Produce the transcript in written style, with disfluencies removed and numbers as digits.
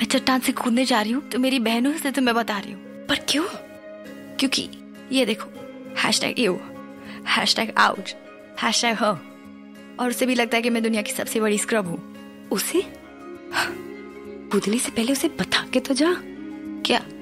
चट्टान से कूदने जा रही हूँ तो मेरी बहनों से तुम्हें बता रही हूँ। पर क्यों? क्योंकि ये देखो, #you, #ouch, #her, और उसे भी लगता है कि मैं दुनिया की सबसे बड़ी स्क्रब हूँ। उसे? कूदने से पहले उसे बता के तो जा। क्या?